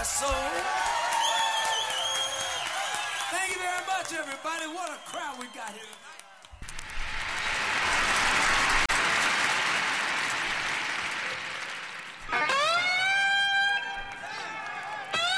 soul. Thank you very much, everybody. What a crowd we got here.